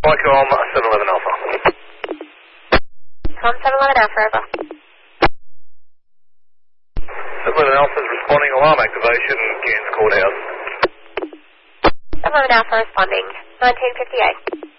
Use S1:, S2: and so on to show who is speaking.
S1: Microm 711 Alpha.
S2: Com 711 Alpha, over.
S1: 711 Alpha is responding, alarm activation, Cairns Courthouse.
S2: 711 Alpha responding, 1958.